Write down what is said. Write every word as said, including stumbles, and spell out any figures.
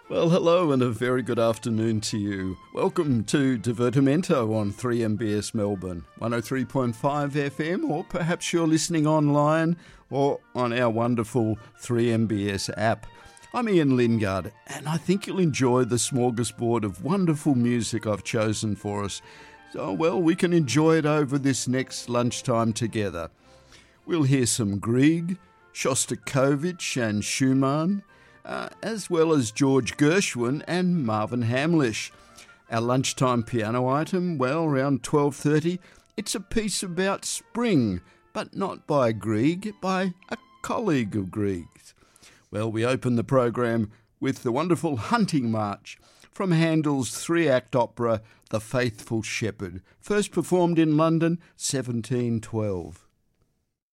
Well, hello and a very good afternoon to you. Welcome to Divertimento on three M B S Melbourne, one oh three point five F M, or perhaps you're listening online or on our wonderful three M B S app. I'm Ian Lingard, and I think you'll enjoy the smorgasbord of wonderful music I've chosen for us. So, well, we can enjoy it over this next lunchtime together. We'll hear some Grieg, Shostakovich and Schumann, Uh, as well as George Gershwin and Marvin Hamlisch. Our lunchtime piano item, well, around twelve thirty, it's a piece about spring, but not by Grieg, by a colleague of Grieg's. Well, we open the program with the wonderful Hunting March from Handel's three-act opera The Faithful Shepherd, first performed in London, seventeen twelve.